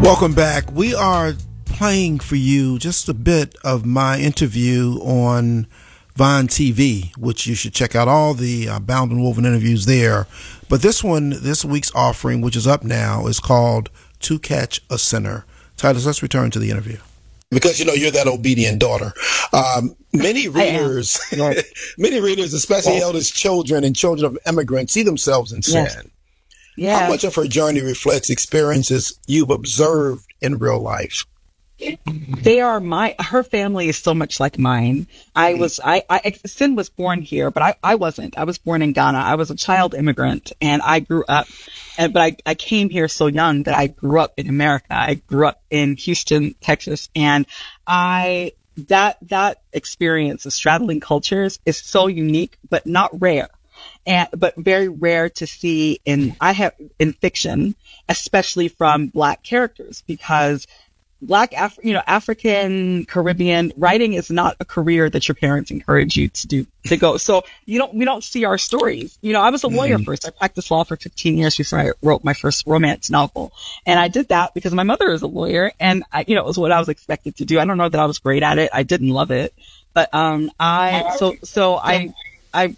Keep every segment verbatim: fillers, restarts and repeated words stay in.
Welcome back. We are playing for you just a bit of my interview on Vine T V, which you should check out all the uh, Bound and Woven interviews there. But this one, this week's offering, which is up now, is called To Catch a Sinner. Titus, let's return to the interview. Because, you know, you're that obedient daughter. Um, many readers, many readers, especially yes. eldest children and children of immigrants, see themselves in sin. Yes. Yeah. How much of her journey reflects experiences you've observed in real life? They are my, her family is so much like mine. I was, I, I, Sin was born here, but I, I wasn't. I was born in Ghana. I was a child immigrant and I grew up, and, but I, I came here so young that I grew up in America. I grew up in Houston, Texas, and I, that, that experience of straddling cultures is so unique, but not rare. And, but very rare to see in, I have, in fiction, especially from Black characters, because Black, Af- you know, African, Caribbean writing is not a career that your parents encourage you to do, to go. So you don't, we don't see our stories. You know, I was a lawyer mm. first. I practiced law for fifteen years before I wrote my first romance novel. And I did that because my mother is a lawyer and I, you know, it was what I was expected to do. I don't know that I was great at it. I didn't love it, but, um, I, so, so I, I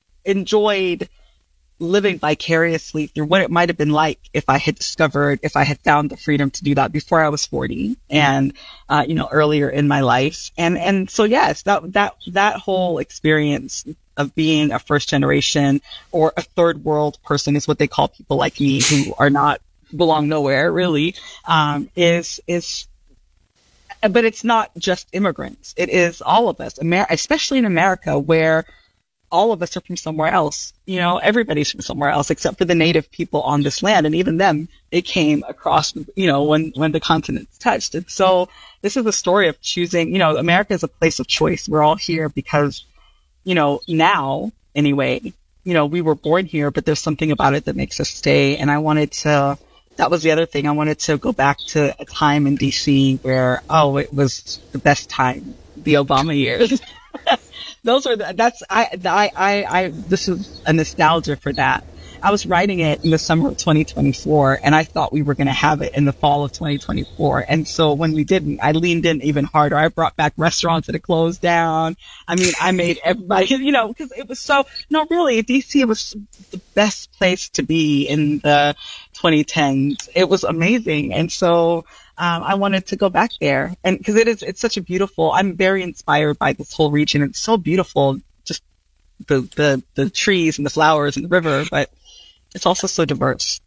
enjoyed living vicariously through what it might have been like if I had discovered, if I had found the freedom to do that before I was forty and, uh, you know, earlier in my life. And, and so, yes, that, that, that whole experience of being a first generation or a third world person is what they call people like me who are not, belong nowhere really, um, is, is, but it's not just immigrants. It is all of us, Amer- especially in America where all of us are from somewhere else. You know, everybody's from somewhere else except for the native people on this land. And even them, they came across, you know, when, when the continents touched. And so this is a story of choosing, you know, America is a place of choice. We're all here because, you know, now anyway, you know, we were born here, but there's something about it that makes us stay. And I wanted to, that was the other thing. I wanted to go back to a time in D C where, oh, it was the best time, the Obama years. Those are the, that's, I, I, I, I, this is a nostalgia for that. I was writing it in the summer of twenty twenty-four and I thought we were going to have it in the fall of twenty twenty-four. And so when we didn't, I leaned in even harder. I brought back restaurants that had closed down. I mean, I made everybody, you know, because it was so, no, really, D C was the best place to be in the twenty tens. It was amazing. And so, Um, I wanted to go back there and because it is, it's such a beautiful, I'm very inspired by this whole region. It's so beautiful, just the, the, the trees and the flowers and the river, but it's also so diverse.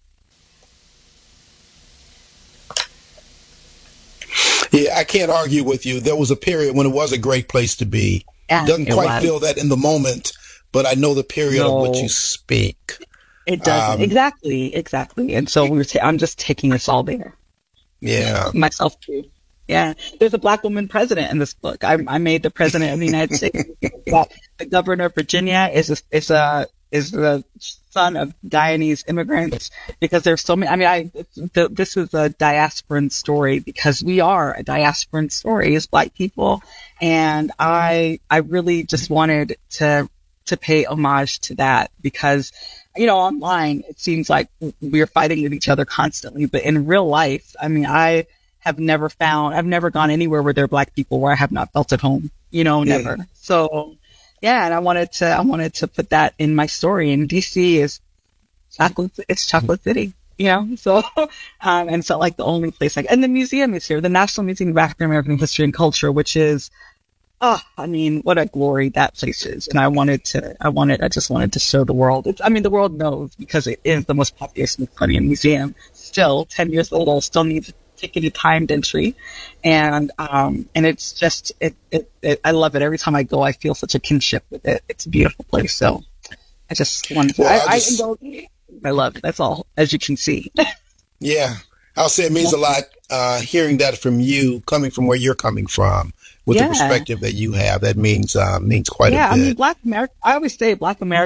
Yeah, I can't argue with you. There was a period when it was a great place to be. Yeah, Doesn't quite was. feel that in the moment, but I know the period no, of which you speak. It doesn't. Um, exactly, exactly. And so we were ta- I'm just taking us all there. Yeah. Myself too. Yeah. There's a Black woman president in this book. I, I made the president of the United States. The governor of Virginia is a, is a, is the son of Guyanese immigrants because there's so many, I mean, I, the, this is a diasporan story because we are a diasporan story as Black people. And I, I really just wanted to, to pay homage to that because, you know, online, it seems like we're fighting with each other constantly, but in real life, I mean, I have never found, I've never gone anywhere where there are Black people where I have not felt at home, you know, never. Yeah. So, yeah, and I wanted to, I wanted to put that in my story. And D C is chocolate, it's Chocolate City, you know, so, um, and so like the only place like, and the museum is here, the National Museum of African American History and Culture, which is, oh, I mean, what a glory that place is. And I wanted to, I wanted, I just wanted to show the world. It's, I mean, the world knows because it is the most popular Smithsonian museum. Still, ten years old, still needs ticketed timed entry. And, um, and it's just, it, it, it, I love it. Every time I go, I feel such a kinship with it. It's a beautiful place. So I just wanted to, well, I, I, just, I, I love it. That's all, as you can see. Yeah. I'll say it means a lot, uh, hearing that from you, coming from where you're coming from. With yeah. the perspective that you have, that means uh, means quite yeah, a bit. Yeah, I mean, Black America, I always say Black America